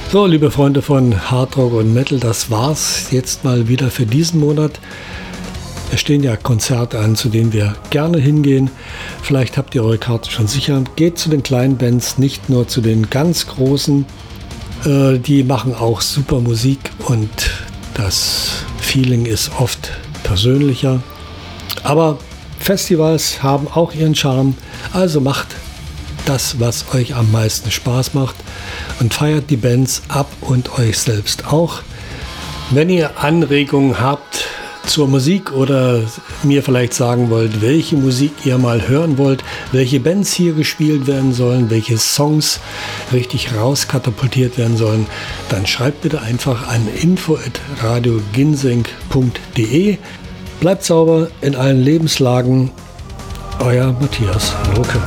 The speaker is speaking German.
So, liebe Freunde von Hardrock und Metal, das war's jetzt mal wieder für diesen Monat. Es stehen ja Konzerte an, zu denen wir gerne hingehen. Vielleicht habt ihr eure Karte schon sicher. Geht zu den kleinen Bands, nicht nur zu den ganz großen. Die machen auch super Musik und das Feeling ist oft persönlicher. Aber Festivals haben auch ihren Charme. Also macht das, was euch am meisten Spaß macht und feiert die Bands ab und euch selbst auch. Wenn ihr Anregungen habt zur Musik oder mir vielleicht sagen wollt, welche Musik ihr mal hören wollt, welche Bands hier gespielt werden sollen, welche Songs richtig rauskatapultiert werden sollen, dann schreibt bitte einfach an info@radioginseng.de. Bleibt sauber in allen Lebenslagen. Euer Matthias Lorke.